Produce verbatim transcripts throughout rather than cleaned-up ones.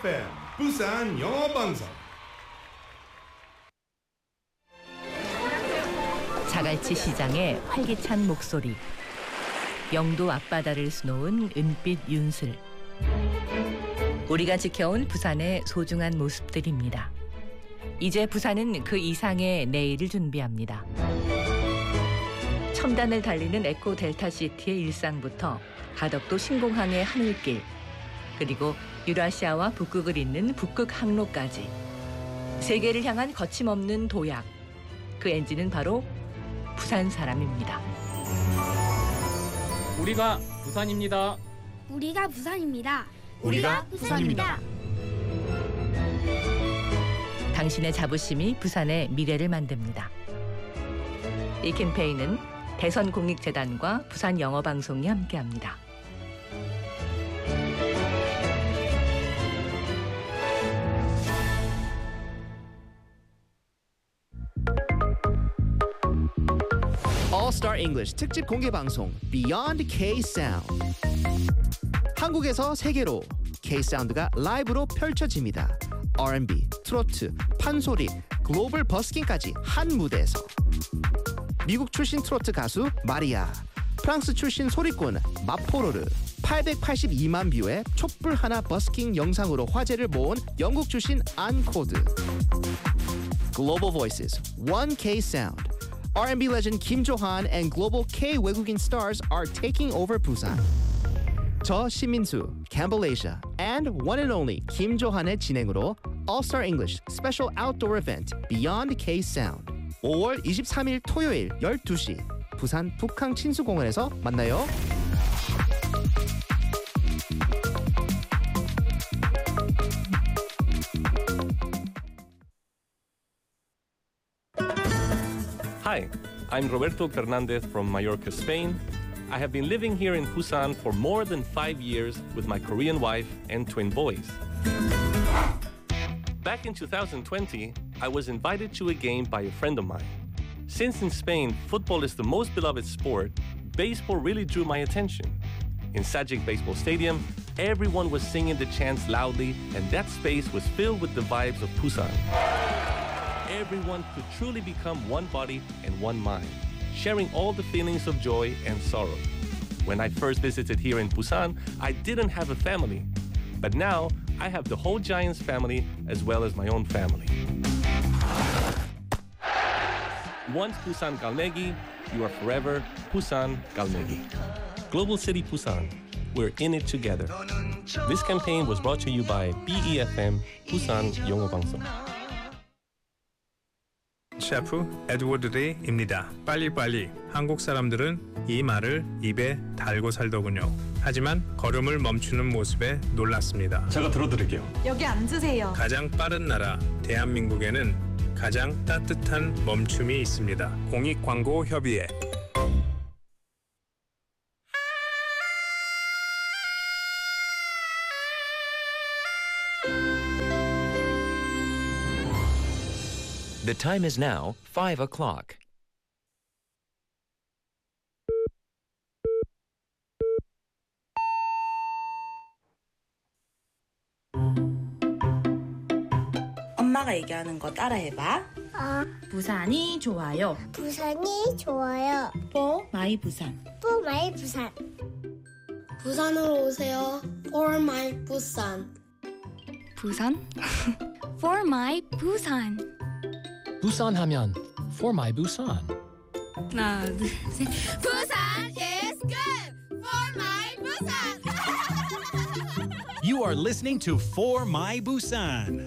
에프엠 부산 영어 방송. 자갈치 시장의 활기찬 목소리. 영도 앞바다를 수놓은 은빛 윤슬. 우리가 지켜온 부산의 소중한 모습들입니다. 이제 부산은 그 이상의 내일을 준비합니다. 첨단을 달리는 에코 델타시티의 일상부터 가덕도 신공항의 하늘길, 그리고 유라시아와 북극을 잇는 북극 항로까지 세계를 향한 거침없는 도약. 그 엔진은 바로 부산 사람입니다. 우리가 부산입니다. 우리가 부산입니다. 우리가 부산입니다. 당신의 자부심이 부산의 미래를 만듭니다. 이 캠페인은 대선공익재단과 부산영어방송이 함께합니다. All-Star English 특집 공개 방송 Beyond K-Sound. 한국에서 세계로 K-Sound가 라이브로 펼쳐집니다. 알 앤 비, 트로트, 판소리, 글로벌 버스킹까지 한 무대에서. 미국 출신 트로트 가수 마리아, 프랑스 출신 소리꾼 마포로르, 팔백팔십이만 뷰의 촛불 하나 버스킹 영상으로 화제를 모은 영국 출신 안코드. Global Voices, One K-Sound. 알 앤 비 legend Kim Jo-han and global K 외국인 stars are taking over Busan. 저 신민수, Campbell Asia, and one and only Kim Jo-han의 진행으로 All-Star English Special Outdoor Event Beyond K-Sound. 오월 이십삼일 토요일 열두 시 부산 북항 친수공원에서 만나요. Hi, I'm Roberto Fernandez from Mallorca, Spain. I have been living here in Busan for more than five years with my Korean wife and twin boys. Back in two thousand twenty, I was invited to a game by a friend of mine. Since in Spain, football is the most beloved sport, baseball really drew my attention. In Sagic Baseball Stadium, everyone was singing the chants loudly, and that space was filled with the vibes of Busan. Everyone could truly become one body and one mind, sharing all the feelings of joy and sorrow. When I first visited here in Busan, I didn't have a family. But now, I have the whole Giants family as well as my own family. Once Busan Galmegi, you are forever Busan Galmegi. Global City Busan, we're in it together. This campaign was brought to you by 비 이 에프 엠 Busan 영어 방송. 셰프 에드워드 데이입니다. 빨리빨리. 한국 사람들은 이 말을 입에 달고 살더군요. 하지만 걸음을 멈추는 모습에 놀랐습니다. 제가 들어드릴게요. 여기 앉으세요. 가장 빠른 나라 대한민국에는 가장 따뜻한 멈춤이 있습니다. 공익광고협의회. The time is now five o'clock. 엄마가 얘기하는 거 따라해봐. 아, 부산이 좋아요. 부산이 좋아요. For my 부산. For my 부산. 부산으로 오세요. For my 부산. 부산? For my 부산. 부산 하면 For my Busan. 하나, 둘, 셋. 부산 is good. For my 부산. You are listening to For My Busan.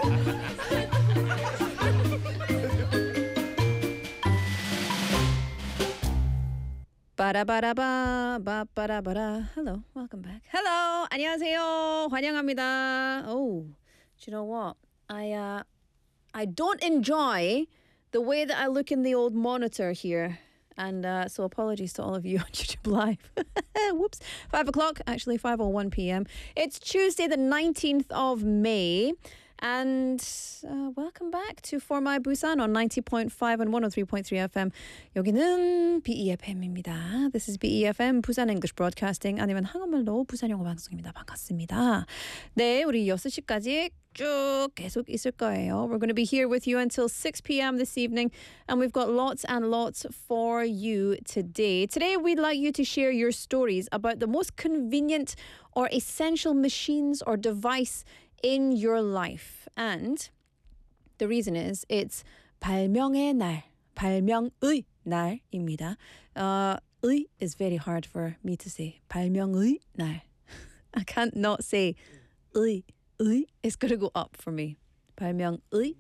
바라바라바 바바라바라. Hello, welcome back. Hello, 안녕하세요. 환영합니다. Oh, do you know what? I uh, I don't enjoy the way that I look in the old monitor here. And uh, so apologies to all of you on YouTube Live. Whoops. Five o'clock, actually five oh one p.m. It's Tuesday the nineteenth of May. And uh, welcome back to For My Busan on ninety point five and one oh three point three F M. 여기는 비이에프엠입니다. This is B E F M Busan English Broadcasting 아니면 한국말로 부산 영어 방송입니다. 반갑습니다. 네, 우리 여섯 시까지 쭉 계속 있을 거예요. We're going to be here with you until six p.m. this evening, and we've got lots and lots for you today. Today, we'd like you to share your stories about the most convenient or essential machines or device in your life. And the reason is it's 발명의 날, 발명의 날입니다. Uh, 의 is very hard for me to say. 발명의 날. I can't not say 의. 의. It's going to go up for me. 발명의.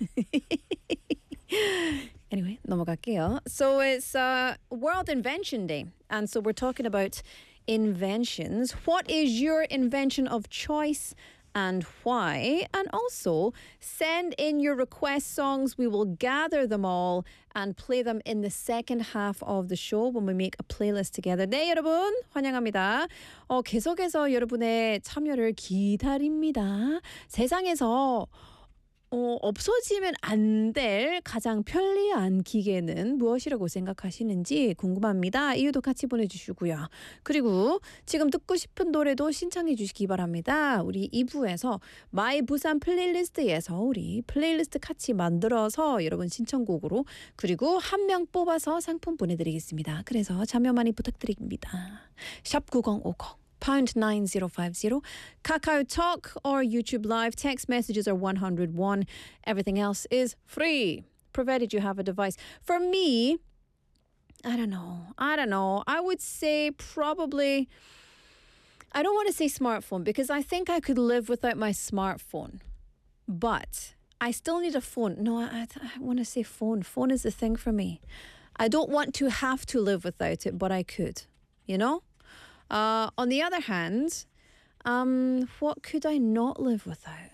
Anyway, 넘어갈게요. So it's uh, World Invention Day. And so we're talking about inventions. What is your invention of choice and why? And also send in your request songs. We will gather them all and play them in the second half of the show when we make a playlist together. 네, 여러분 환영합니다. 어, 계속해서 여러분의 참여를 기다립니다. 세상에서 어, 없어지면 안 될 가장 편리한 기계는 무엇이라고 생각하시는지 궁금합니다. 이유도 같이 보내주시고요. 그리고 지금 듣고 싶은 노래도 신청해 주시기 바랍니다. 우리 이 부에서 마이 부산 플레이리스트에서 우리 플레이리스트 같이 만들어서 여러분 신청곡으로 그리고 한 명 뽑아서 상품 보내드리겠습니다. 그래서 참여 많이 부탁드립니다. 샵 구공오공 pound nine zero five zero. Kakao Talk or YouTube Live. Text messages are one hundred one. Everything else is free, provided you have a device. For me, I don't know. I don't know. I would say probably, I don't want to say smartphone because I think I could live without my smartphone. But I still need a phone. No, I, I want to say phone. Phone is the thing for me. I don't want to have to live without it, but I could, you know? Uh, on the other hand, um, what could I not live without?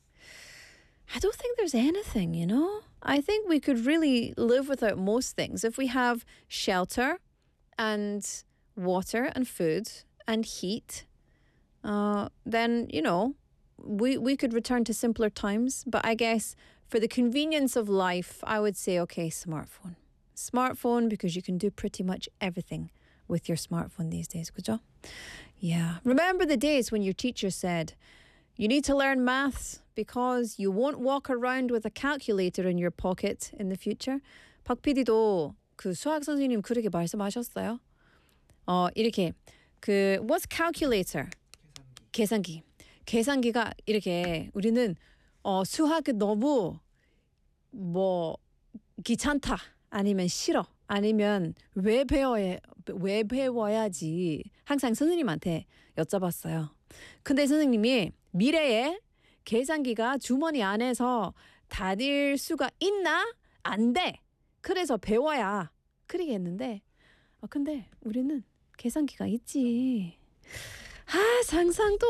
I don't think there's anything, you know? I think we could really live without most things. If we have shelter and water and food and heat, uh, then, you know, we, we could return to simpler times. But I guess for the convenience of life, I would say, okay, smartphone. Smartphone, because you can do pretty much everything with your smartphone these days, 그죠? Yeah. Remember the days when your teacher said, you need to learn maths because you won't walk around with a calculator in your pocket in the future? 박 피디도 그 수학 선생님 그렇게 말씀하셨어요. 어, 이렇게 그 what's calculator? 계산기. 계산기가 이렇게 우리는 어, 수학이 너무 뭐 귀찮다 아니면 싫어 아니면 왜 배워야 왜 배워야지 항상 선생님한테 여쭤봤어요. 근데 선생님이 미래에 계산기가 주머니 안에서 다닐 수가 있나? 안 돼. 그래서 배워야. 그러게 했는데 어, 근데 우리는 계산기가 있지. 아, 상상도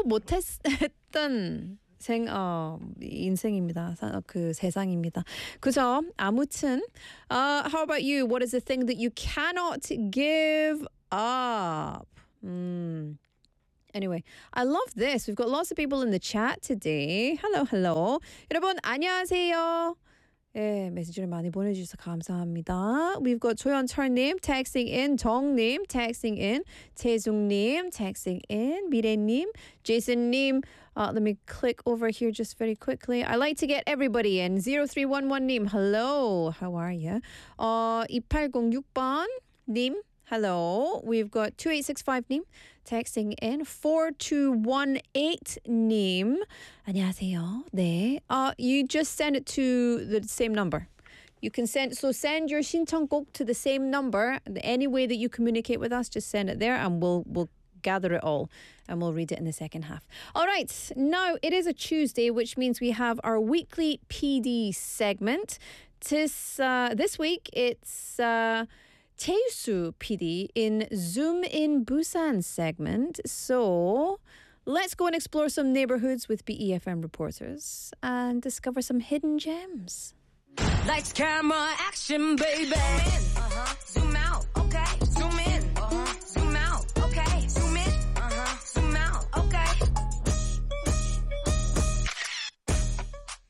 못했던 생, 어, 인생입니다. 그 세상입니다. 그죠? 아무튼, uh, how about you? What is the thing that you cannot give up? Mm. Anyway, I love this. We've got lots of people in the chat today. Hello, hello. 여러분, 안녕하세요. 예, 메시지를 많이 보내주셔서 감사합니다. We've got 조연철님 texting in, 정님 texting in, 태숙님 texting in, 미래님, 제이슨님. Uh, let me click over here just very quickly. I like to get everybody in. zero three one one 님, hello. How are you? Uh, 이팔공육 번님, hello. We've got two eight six five 님 texting in. four two one eight 님, 안녕하세요. 네. Uh, you just send it to the same number. You can send, so send your 신청곡 to the same number. Any way that you communicate with us, just send it there and we'll, we'll gather it all and we'll read it in the second half. All right, now it is a Tuesday, which means we have our weekly P D segment. This, uh, this week, it's uh, Taesu P D in Zoom in Busan segment. So let's go and explore some neighborhoods with B E F M reporters and discover some hidden gems. Lights, camera, action, baby. Zoom in, uh-huh. Zoom out, okay. Zoom in, uh-huh. Zoom out, okay. Zoom in, uh-huh. Zoom out, okay.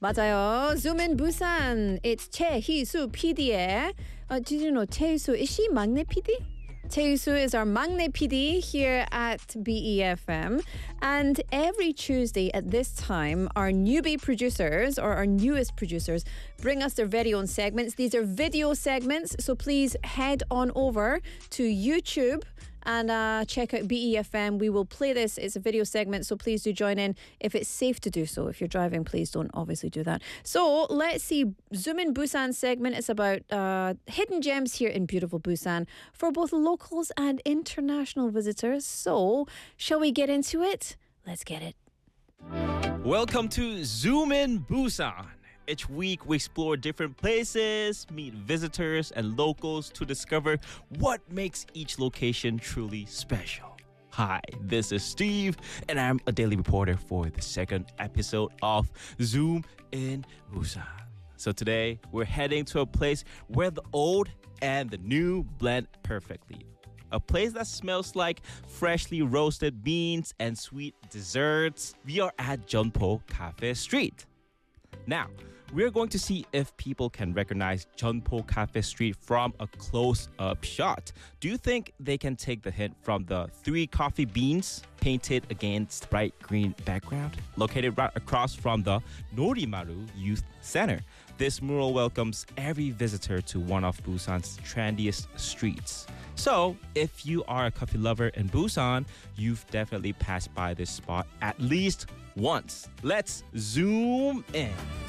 맞아요. Zoom in Busan. It's 최희수 피디의. Uh, did you know 최희수? Is she 막내 피디? Taesu is our 막내 P D here at B E F M. And every Tuesday at this time, our newbie producers or our newest producers bring us their very own segments. These are video segments, so please head on over to YouTube and uh, check out B E F M. We will play this. It's a video segment, so please do join in if it's safe to do so. If you're driving, please don't obviously do that. So let's see. Zoom in Busan segment. It's about uh, hidden gems here in beautiful Busan for both locals and international visitors. So shall we get into it? Let's get it. Welcome to Zoom in Busan. Each week, we explore different places, meet visitors and locals to discover what makes each location truly special. Hi, this is Steve, and I'm a daily reporter for the second episode of Zoom in Busan. So today, we're heading to a place where the old and the new blend perfectly. A place that smells like freshly roasted beans and sweet desserts. We are at Jeonpo Cafe Street. Now, we're going to see if people can recognize Jeonpo Cafe Street from a close-up shot. Do you think they can take the hint from the three coffee beans painted against bright green background? Located right across from the Norimaru Youth Center. This mural welcomes every visitor to one of Busan's trendiest streets. So, if you are a coffee lover in Busan, you've definitely passed by this spot at least once. Let's zoom in.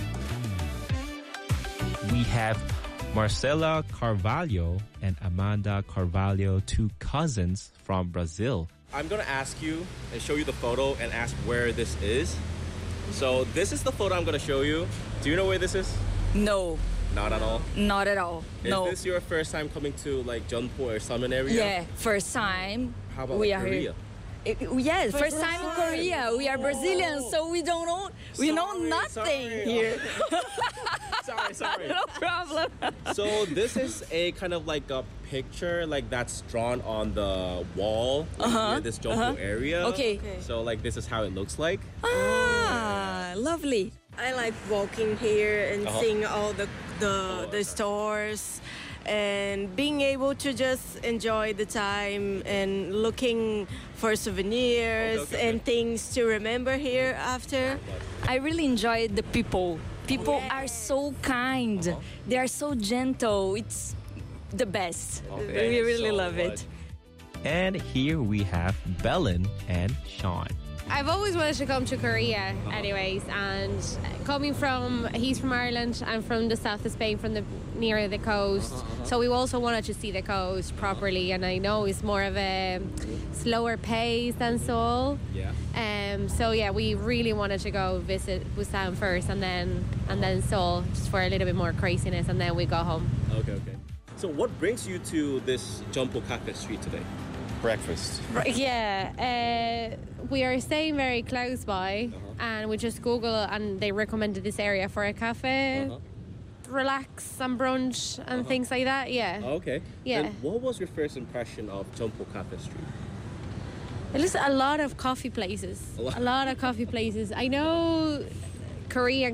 We have Marcela Carvalho and Amanda Carvalho, two cousins from Brazil. I'm going to ask you and show you the photo and ask where this is. So this is the photo I'm going to show you. Do you know where this is? No. Not at all? Not at all. Is no. this your first time coming to like Jeonpo or Summon area? Yeah, first time. How about we like, are Korea? Here. It, yes, first, first time in Korea. We are Brazilians, oh. so we don't know. We sorry, know nothing sorry. here. sorry, sorry. No problem. So this is a kind of like a picture like that's drawn on the wall uh-huh. near this Jeonpo uh-huh. area. Okay. okay. So like this is how it looks like. Ah, lovely. I like walking here and uh-huh. seeing all the the, oh, the stores and being able to just enjoy the time and looking for souvenirs okay, okay, and okay. things to remember here after. I really enjoyed the people. People yeah. are so kind. Uh-huh. They are so gentle. It's the best. Okay. We really so love much. it. And here we have Belen and Sean. I've always wanted to come to Korea anyways, and coming from, he's from Ireland, I'm from the south of Spain, from the near the coast, so we also wanted to see the coast properly, and I know it's more of a slower pace than Seoul. Yeah. Um. So yeah, we really wanted to go visit Busan first, and then and then Seoul, just for a little bit more craziness, and then we go home. Okay, okay. So what brings you to this Jeonpo Cafe Street today? Breakfast. Yeah, uh, we are staying very close by, uh-huh. and we just Google and they recommended this area for a cafe, uh-huh. relax and brunch and uh-huh. things like that. Yeah. Okay. Yeah. And what was your first impression of Jeonpo Cafe Street? There's a lot of coffee places. A lot, a lot of coffee places. I know Korean